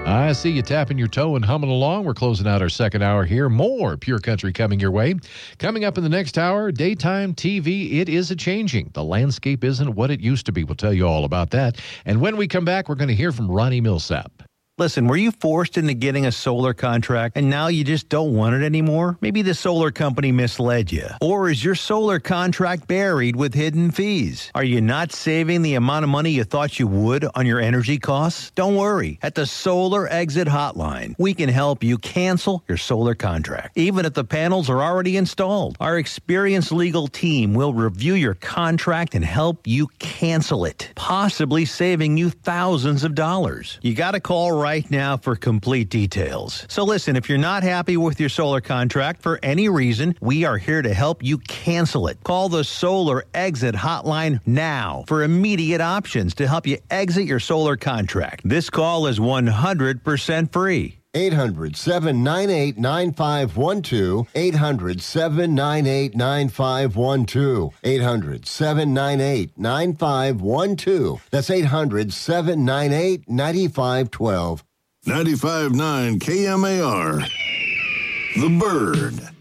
I see you tapping your toe and humming along. We're closing out our second hour here. More Pure Country coming your way. Coming up in the next hour, daytime TV, it is a-changing. The landscape isn't what it used to be. We'll tell you all about that. And when we come back, we're going to hear from Ronnie Millsap. Listen, were you forced into getting a solar contract and now you just don't want it anymore? Maybe the solar company misled you. Or is your solar contract buried with hidden fees? Are you not saving the amount of money you thought you would on your energy costs? Don't worry. At the Solar Exit Hotline, we can help you cancel your solar contract, even if the panels are already installed. Our experienced legal team will review your contract and help you cancel it, possibly saving you thousands of dollars. You got to call right now for complete details. So listen, if you're not happy with your solar contract for any reason, we are here to help you cancel it. Call the Solar Exit Hotline now for immediate options to help you exit your solar contract. This call is 100% free. 800-798-9512. 800-798-9512. 800-798-9512. That's 800-798-9512. 95.9 KMAR. The Bird.